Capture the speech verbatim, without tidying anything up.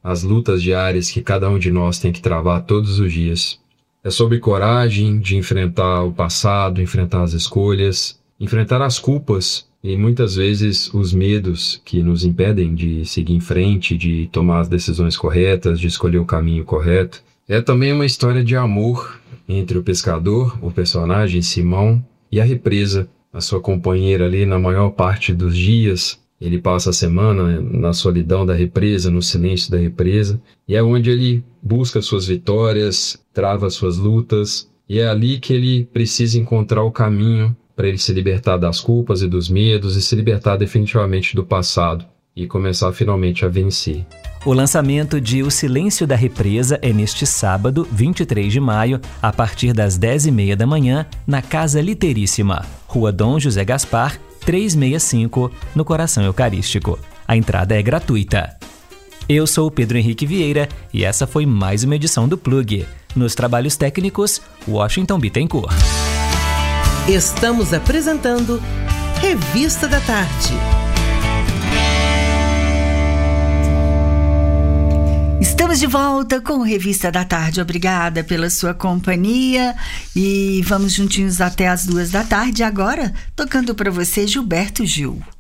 as lutas diárias que cada um de nós tem que travar todos os dias. É sobre coragem de enfrentar o passado, enfrentar as escolhas, enfrentar as culpas e muitas vezes os medos que nos impedem de seguir em frente, de tomar as decisões corretas, de escolher o caminho correto. É também uma história de amor entre o pescador, o personagem Simão, e a represa, a sua companheira ali na maior parte dos dias. Ele passa a semana na solidão da represa, no silêncio da represa, e é onde ele busca suas vitórias, trava suas lutas, e é ali que ele precisa encontrar o caminho para ele se libertar das culpas e dos medos e se libertar definitivamente do passado e começar finalmente a vencer. O lançamento de O Silêncio da Represa é neste sábado, vinte e três de maio, a partir das dez e meia da manhã, na Casa Literíssima, Rua Dom José Gaspar, trezentos e sessenta e cinco, no Coração Eucarístico. A entrada é gratuita. Eu sou o Pedro Henrique Vieira e essa foi mais uma edição do Plug. Nos trabalhos técnicos, Washington Bittencourt. Estamos apresentando Revista da Tarde. Estamos de volta com Revista da Tarde. Obrigada pela sua companhia e vamos juntinhos até as duas da tarde. Agora, tocando para você Gilberto Gil.